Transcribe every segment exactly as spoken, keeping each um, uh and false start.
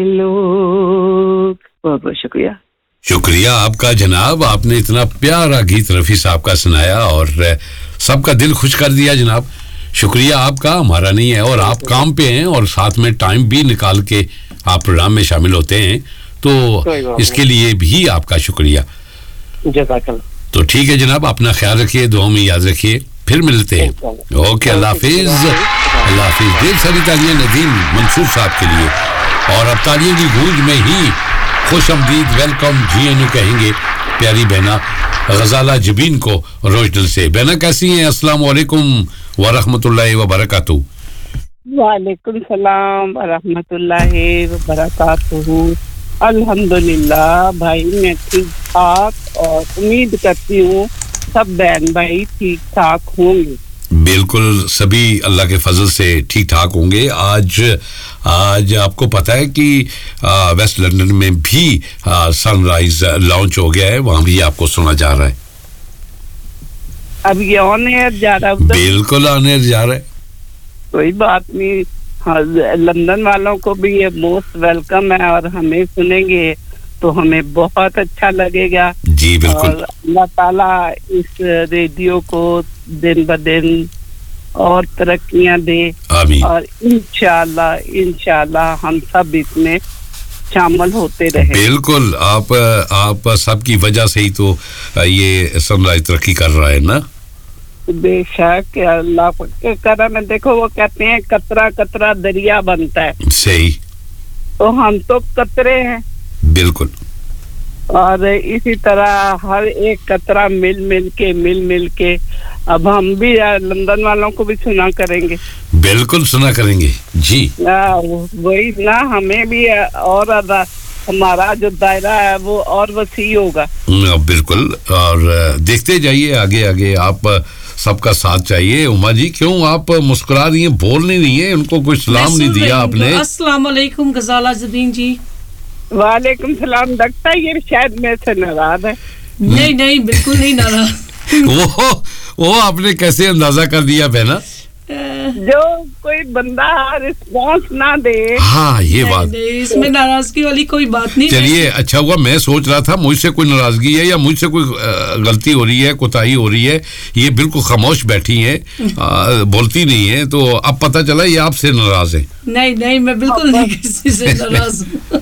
लोग बहुत बहुत शुक्रिया शुक्रिया आपका जनाब, आपने इतना प्यारा गीत रफ़ी साहब का सुनाया और सबका दिल खुश कर दिया जनाब। शुक्रिया आपका, हमारा नहीं है। और आप काम पे हैं और साथ में टाइम भी निकाल के आप प्रोग्राम में शामिल होते हैं, तो इसके लिए भी आपका शुक्रिया। तो ठीक है जनाब, अपना ख्याल रखिए, दुआ में याद रखिए, फिर मिलते हैं। ओके, अल्लाह हाफिज। अल्लाह हाफिज। ढेर सारी तालियां नदीम मंसूर साहब के लिए, और अब तालियों की गूंज में ही खुश आमदीद वेलकम जी एन यू कहेंगे प्यारी बहना गजाला जबीन को रोशदल से। बहना कैसी हैं? अस्सलाम वालेकुम व रहमतुल्लाहि व बरकातहू। वालेकुम सलाम व रहमतुल्लाहि व बरकातहू। अल्हम्दुलिल्लाह भाई, मैं ठीक ठाक और उम्मीद करती हूँ सब बहन भाई ठीक ठाक होंगे। बिल्कुल, सभी अल्लाह के फजल से ठीक ठाक होंगे। आज आज आपको पता है कि आ, वेस्ट लंदन में भी सनराइज लॉन्च हो गया है, वहां भी आपको सुना जा रहा है। अब ये ऑन एयर जा रहा है? बिल्कुल ऑन एयर जा रहा है। कोई बात नहीं, हाँ, लंदन वालों को भी ये मोस्ट वेलकम है और हमें सुनेंगे तो हमें बहुत अच्छा लगेगा। जी बिल्कुल। और अल्लाह ताला इस रेडियो को दिन ब दिन और तरक्कियां दे, आमीन। और इंशाल्लाह इंशाल्लाह हम सब इसमें शामिल होते रहे। बिल्कुल, आप आप सबकी वजह से ही तो ये सनराइज तरक्की कर रहा है ना। बेशक, अल्लाह के करम है। देखो वो कहते हैं कतरा कतरा दरिया बनता है, सही, तो हम तो कतरे हैं। बिल्कुल। और इसी तरह हर एक कतरा मिल मिल के मिल मिल के अब हम भी लंदन वालों को भी सुना करेंगे। बिल्कुल सुना करेंगे जी। वही ना, हमें भी और हमारा जो दायरा है वो और वसी होगा। बिल्कुल, और देखते जाइए आगे आगे, आप सबका साथ चाहिए। उमा जी, क्यों आप मुस्कुरा रही हैं, बोल नहीं रही हैं? उनको कोई सलाम नहीं दिया आपने? अस्सलाम वालेकुम गजाला जबीन जी। वालेकुम सलाम। लगता है ये शायद मेरे से नाराज है। नहीं नहीं, बिल्कुल नहीं नाराज। वो वो आपने कैसे अंदाजा कर दिया बहना? जो कोई बंदा रिस्पॉन्स ना दे। हाँ, ये बात, इसमें नाराजगी वाली कोई बात नहीं। चलिए, अच्छा हुआ, मैं सोच रहा था मुझसे कोई नाराजगी है या मुझसे कोई गलती हो रही है, कोताही हो रही है। ये बिल्कुल खामोश बैठी है, बोलती नहीं है, तो अब पता चला ये आपसे नाराज है। नहीं नहीं, मैं बिल्कुल नहीं किसी से नाराज हूँ।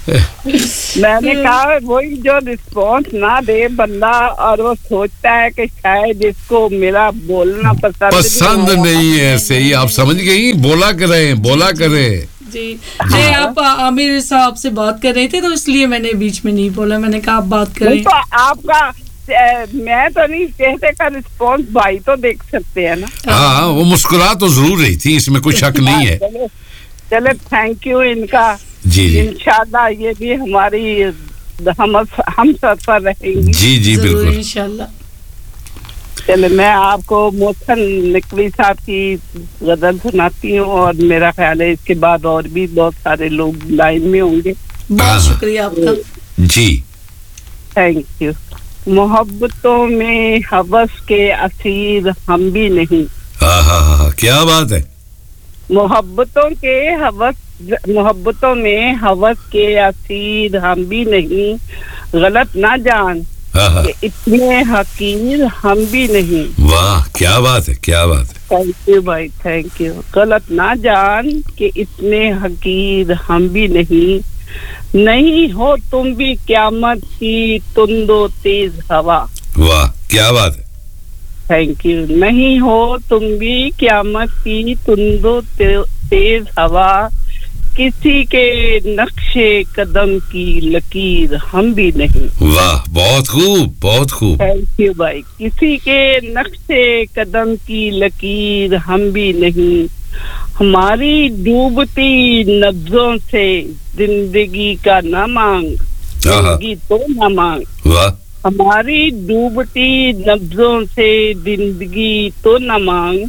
मैंने कहा वही जो रिस्पॉन्स ना दे बंदा और वो सोचता है कि शायद इसको मेरा बोलना पसंद पसंद नहीं, नहीं है। सही, आप समझ गई, बोला करें बोला करें। जी जी, आप आमिर साहब से बात कर रहे थे तो इसलिए मैंने बीच में नहीं बोला, मैंने कहा आप बात करें। तो आपका मैं तो नहीं, चेहरे का रिस्पॉन्स भाई तो देख सकते हैं ना। हाँ, वो मुस्कुरा तो जरूर रही थी, इसमें कोई शक नहीं है। चले, थैंक यू इनका। जी जी, इंशाल्लाह ये भी हमारी हम हम सफर रहेंगी। जी जी बिल्कुल, इंशाल्लाह। चले, मैं आपको मोहसन नकवी साहब की गजल सुनाती हूँ, और मेरा ख्याल है इसके बाद और भी बहुत सारे लोग लाइन में होंगे। बहुत शुक्रिया आपका जी, थैंक यू। मोहब्बतों में हवस के असीर हम भी नहीं। हाँ हाँ हाँ, क्या बात है। मोहब्बतों के हवस मोहब्बतों में हवस के असीर हम भी नहीं, गलत ना जान कि इतने हकीर हम भी नहीं। वाह, क्या बात है, क्या बात है। थैंक यू भाई, थैंक यू। गलत ना जान कि इतने हकीर हम भी नहीं, नहीं हो तुम भी क़यामत की तुंदो तेज हवा। वाह, क्या बात है। Thank you. नहीं हो तुम भी क़यामत की तुंदो तेज हवा, किसी के नक्शे कदम की लकीर हम भी नहीं। वाह, बहुत खूब, बहुत खूब। थैंक यू भाई। किसी के नक्शे कदम की लकीर हम भी नहीं, हमारी डूबती नब्जों से जिंदगी का ना मांग, जिंदगी तो ना मांग। वाह, हमारी डूबती नब्जों से जिंदगी तो न मांग,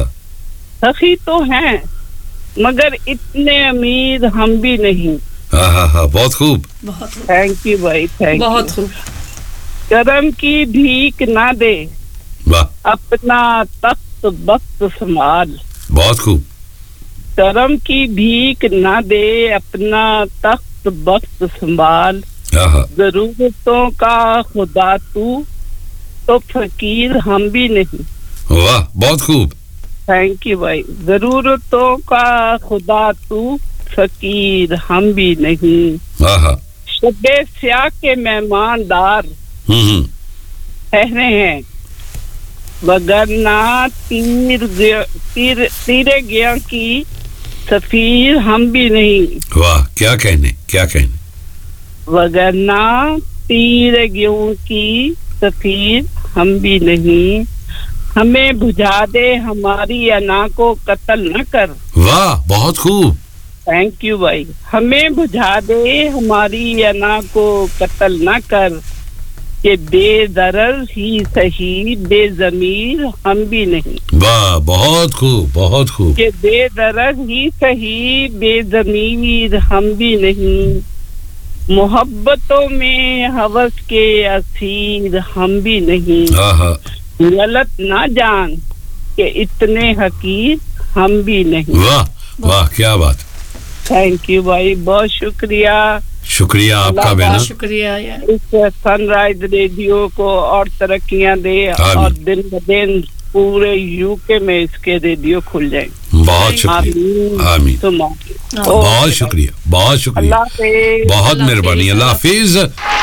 सखी तो हैं मगर इतने अमीर हम भी नहीं। हाँ हाँ हाँ, बहुत खूब। थैंक यू भाई, थैंक यू। बहुत खूब। करम की भीख ना दे, वाह, अपना तख्त बख्त संभाल। बहुत खूब। करम की भीख ना दे अपना तख्त बख्त संभाल जरूरतों का खुदा तू तो फकीर हम भी नहीं वाह बहुत खूब थैंक यू भाई जरूरतों का खुदा तू फकीर हम भी नहीं आहा शबे स्याह के मेहमानदार हम्म ठहरे हैं वगरना तीर तीर तीरे गया की सफीर हम भी नहीं वाह क्या कहने क्या कहने वगरना तीरे गेहूं की सफीर हम भी नहीं हमें बुझा दे हमारी अना को कत्ल न कर वाह बहुत खूब थैंक यू भाई हमें बुझा दे हमारी अना को कत्ल न कर कि बेदरर ही सही बेज़मीर हम भी नहीं वाह बहुत खूब बहुत खूब कि बेदरर ही सही बेज़मीर हम भी नहीं मोहब्बतों में हवस के असीर हम भी नहीं गलत ना जान कि इतने हकीर हम भी नहीं वाह वाह क्या बात थैंक यू भाई बहुत शुक्रिया शुक्रिया आपका बहना शुक्रिया यार इस सनराइज रेडियो को और तरक्कियां दे और दिन ब दिन पूरे यूके में इसके रेडियो खुल जाए बहुत शुक्रिया आमीन बहुत शुक्रिया बहुत शुक्रिया बहुत मेहरबानी अल्लाह हाफिज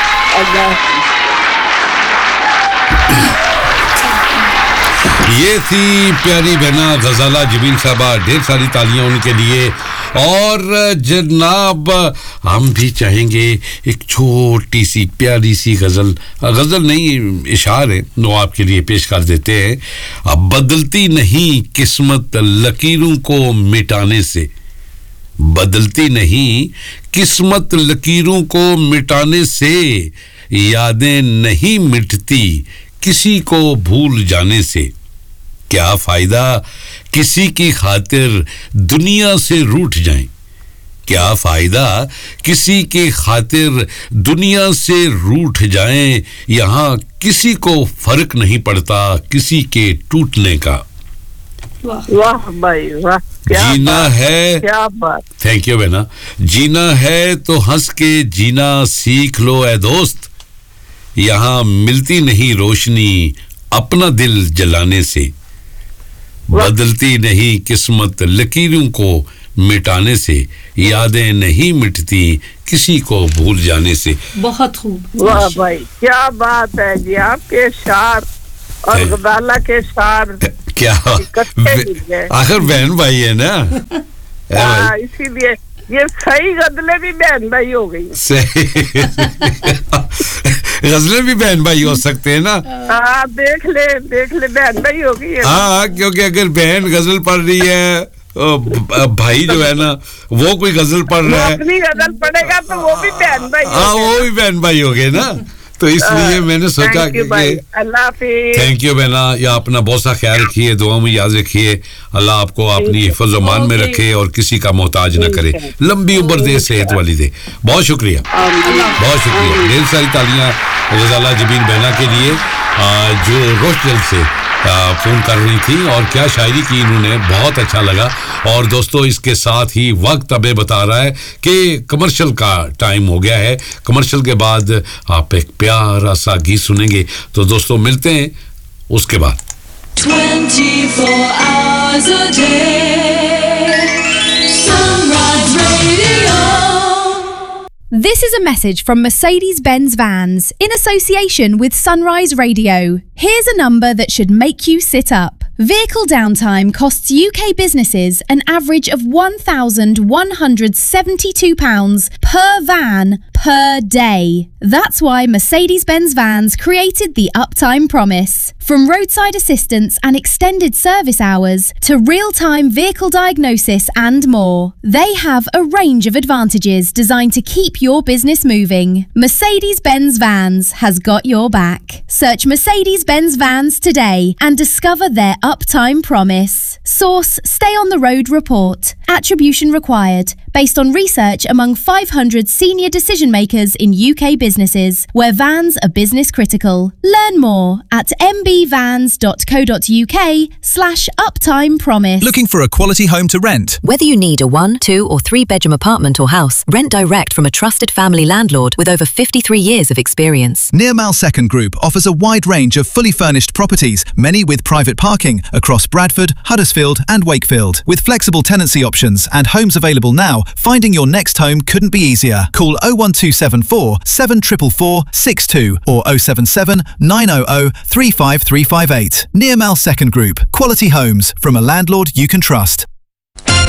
ये थी प्यारी बहना गजाला जमील साहबा ढेर सारी तालियां उनके लिए और जनाब हम भी चाहेंगे एक छोटी सी प्यारी सी गजल गजल नहीं इशार है वो आपके लिए पेश कर देते हैं अब बदलती नहीं किस्मत लकीरों को मिटाने से बदलती नहीं किस्मत लकीरों को मिटाने से यादें नहीं मिटती किसी को भूल जाने से क्या फायदा किसी की खातिर दुनिया से रूठ जाएं क्या फायदा किसी की खातिर दुनिया से रूठ जाएं यहाँ किसी को फर्क नहीं पड़ता किसी के टूटने का वाह भाई वाह जीना है क्या बात थैंक यू बहना जीना है तो हंस के जीना सीख लो ए दोस्त यहाँ मिलती नहीं रोशनी अपना दिल जलाने से बदलती नहीं किस्मत लकीरों को मिटाने से यादें नहीं मिटती किसी को भूल जाने से बहुत खूब वाह भाई क्या बात है जी आपके शार और गजाला के शार क्या आखिर बहन भाई है ना हाँ इसीलिए ये सही गजलें भी बहन भाई हो गई सही गजलें भी बहन भाई हो सकते हैं ना हाँ देख ले देख ले बहन भाई हो गई है हाँ क्योंकि अगर बहन गजल पढ़ रही है भाई जो है ना वो कोई गजल पढ़ रहा है अपनी गजल पढ़ेगा तो वो भी बहन भाई हाँ वो भी बहन भाई हो गए ना तो इसलिए मैंने सोचा कि अल्लाह हाफिज थैंक यू बहना या अपना बहुत सा ख्याल रखिए दुआ में याद रखिए अल्लाह आपको अपनी हिफाज़ व मान में रखे और किसी का मोहताज न करे लंबी उम्र दे सेहत वाली दे बहुत शुक्रिया बहुत शुक्रिया ढेर सारी तालियां गजाला जबीन बहना के लिए जो रोशल से फोन कर रही थी और क्या शायरी की इन्होंने बहुत अच्छा लगा और दोस्तों इसके साथ ही वक्त अबे बता रहा है कि कमर्शियल का टाइम हो गया है कमर्शियल के बाद आप एक प्यारा सा गीत सुनेंगे तो दोस्तों मिलते हैं उसके बाद twenty-four hours a day Sunrise Radio This is a message from Mercedes-Benz Vans in association with Sunrise Radio. Here's a number that should make you sit up. Vehicle downtime costs U K businesses an average of one thousand one hundred seventy-two pounds per van per day. That's why Mercedes-Benz Vans created the Uptime Promise. From roadside assistance and extended service hours to real-time vehicle diagnosis and more, they have a range of advantages designed to keep your business moving. Mercedes-Benz Vans has got your back. Search Mercedes-Benz Vans today and discover their Uptime Promise. Source Stay on the Road report. Attribution required. Based on research among five hundred senior decision makers in U K businesses, where vans are business critical. Learn more at m b vans.co.uk slash uptime promise. Looking for a quality home to rent? Whether you need a one, two or three bedroom apartment or house, rent direct from a trusted family landlord with over fifty-three years of experience. Nearmal Second Group offers a wide range of fully furnished properties, many with private parking, across Bradford, Huddersfield and Wakefield. With flexible tenancy options and homes available now, finding your next home couldn't be easier. Call oh one two seven four, seven four four, six two or oh seven seven, nine hundred, three five three five eight. Nearmal Second Group. Quality homes from a landlord you can trust.